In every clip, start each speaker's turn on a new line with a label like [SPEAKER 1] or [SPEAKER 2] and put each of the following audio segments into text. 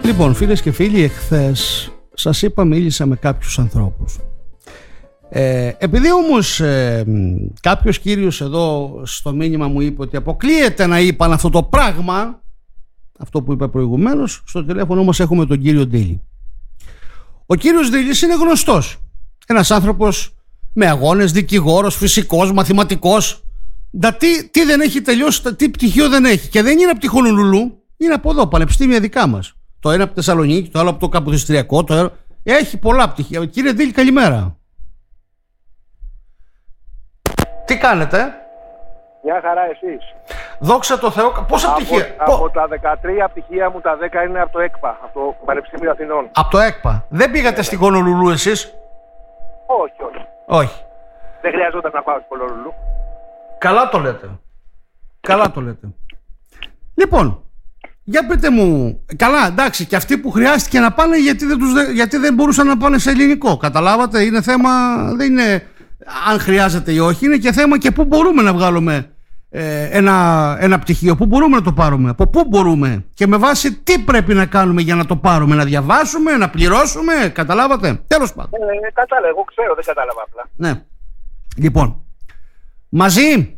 [SPEAKER 1] Λοιπόν, φίλες και φίλοι, εχθές σας είπα μίλησα με κάποιους ανθρώπους. Επειδή όμως κάποιος κύριος εδώ στο μήνυμα μου είπε ότι αποκλείεται να είπαν αυτό το πράγμα, αυτό που είπα προηγουμένως, στο τηλέφωνο όμως έχουμε τον κύριο Ντίλη. Ο κύριος Ντίλης είναι γνωστός. Ένας άνθρωπος με αγώνες, δικηγόρος, φυσικός, μαθηματικός. Τι δεν έχει τελειώσει, τι πτυχίο δεν έχει. Και δεν είναι από τη Χονολουλού, είναι από εδώ, πανεπιστήμια δικά μας. Το ένα από τη Θεσσαλονίκη, το άλλο από το Καποδιστριακό. Έχει πολλά πτυχία. Κύριε Ντίλη, καλημέρα. Τι κάνετε?
[SPEAKER 2] Μια χαρά, εσείς?
[SPEAKER 1] Δόξα τω Θεώ. Πόσα πτυχία?
[SPEAKER 2] Από τα 13 πτυχία μου, τα 10 είναι από το ΕΚΠΑ, από το Πανεπιστήμιο Αθηνών.
[SPEAKER 1] Από το ΕΚΠΑ. Δεν πήγατε στη Χονολουλού εσείς?
[SPEAKER 2] Όχι. Δεν χρειαζόταν να πάω στη Χονολουλού.
[SPEAKER 1] Καλά το λέτε. Καλά το λέτε. Λοιπόν, για πείτε μου. Καλά, εντάξει, και αυτοί που χρειάστηκε να πάνε, γιατί δεν μπορούσαν να πάνε σε ελληνικό. Καταλάβατε, είναι θέμα, δεν είναι αν χρειάζεται ή όχι, είναι και θέμα και πού μπορούμε να βγάλουμε ένα πτυχίο, πού μπορούμε να το πάρουμε, από πού μπορούμε και με βάση τι πρέπει να κάνουμε για να το πάρουμε, να διαβάσουμε, να πληρώσουμε, καταλάβατε? Τέλος πάντων.
[SPEAKER 2] Κατάλαβα, εγώ ξέρω, δεν κατάλαβα απλά.
[SPEAKER 1] Ναι. Λοιπόν, μαζί.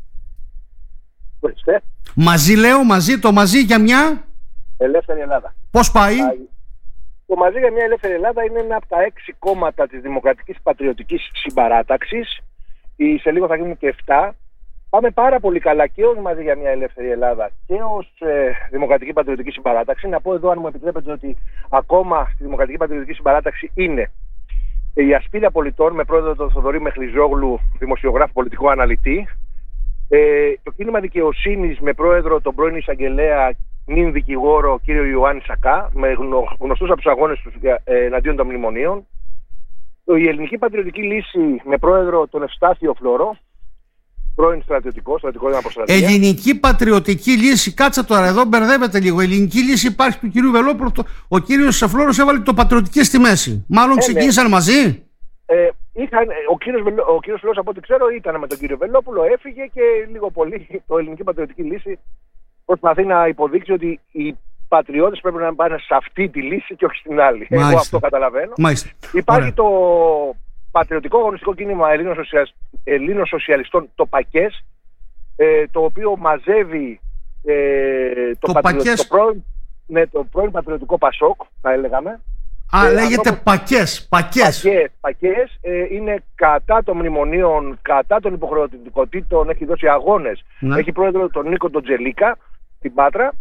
[SPEAKER 1] Μαζί λέω, το μαζί για μια
[SPEAKER 2] ελεύθερη Ελλάδα.
[SPEAKER 1] Πώς πάει?
[SPEAKER 2] Το μαζί για μια ελεύθερη Ελλάδα είναι ένα από τα 6 κόμματα της Δημοκρατικής Πατριωτικής Συμπαράταξης. Σε λίγο θα γίνουν και 7. Πάμε πάρα πολύ καλά και ως μαζί για μια ελεύθερη Ελλάδα και ως Δημοκρατική Πατριωτική Συμπαράταξη. Να πω εδώ, αν μου επιτρέπετε, ότι ακόμα στη Δημοκρατική Πατριωτική Συμπαράταξη είναι η Ασπίδα Πολιτών με πρόεδρο τον Θοδωρή Μεχλιζόγλου, δημοσιογράφο, πολιτικό αναλυτή. Το Κίνημα Δικαιοσύνης με πρόεδρο τον πρώην εισαγγελέα, νυν δικηγόρο, κύριο Ιωάννη Σακά, με γνωστούς από τους αγώνες τους εναντίον των μνημονίων. Η Ελληνική Πατριωτική Λύση με πρόεδρο τον Ευστάθιο Φλωρό, πρώην στρατιωτικό αποστρατεία.
[SPEAKER 1] Ελληνική Πατριωτική Λύση, κάτσε τώρα, εδώ μπερδεύεται λίγο. Η Ελληνική Λύση υπάρχει του κυρίου Βελόπουλου. Ο κύριος Φλώρος έβαλε το πατριωτική στη μέση. Μάλλον ξεκίνησαν μαζί.
[SPEAKER 2] Ο κύριος Φλώρος, από ό,τι ξέρω, ήταν με τον κύριο Βελόπουλο, έφυγε και λίγο πολύ το Ελληνική Πατριωτική Λύση προσπαθεί να υποδείξει ότι οι πατριώτες πρέπει να πάνε σε αυτή τη λύση και όχι στην άλλη.
[SPEAKER 1] Μάλιστα.
[SPEAKER 2] Εγώ αυτό καταλαβαίνω.
[SPEAKER 1] Μάλιστα.
[SPEAKER 2] Υπάρχει
[SPEAKER 1] Ωραία.
[SPEAKER 2] το Πατριωτικό Αγωνιστικό Κίνημα Ελλήνων Σοσιαλιστών, το ΠΑΚΕΣ, το οποίο μαζεύει το πρώην πατριωτικό ΠΑΣΟΚ, θα έλεγαμε.
[SPEAKER 1] Λέγεται ΠΑΚΕΣ.
[SPEAKER 2] ΠΑΚΕΣ είναι κατά των μνημονίων, κατά των υποχρεωτικοτήτων, έχει δώσει αγώνες.
[SPEAKER 1] Ναι.
[SPEAKER 2] Έχει πρόεδρο τον Νίκο τον Τζελίκα, την Πάτρα.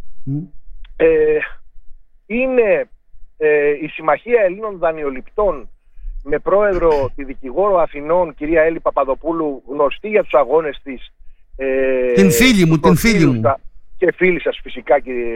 [SPEAKER 2] Είναι η Συμμαχία Ελλήνων Δανειοληπτών με πρόεδρο τη δικηγόρο Αθηνών, κυρία Έλλη Παπαδοπούλου, γνωστή για τους αγώνες της.
[SPEAKER 1] Την φίλη μου.
[SPEAKER 2] Και φίλη σας φυσικά, κύριε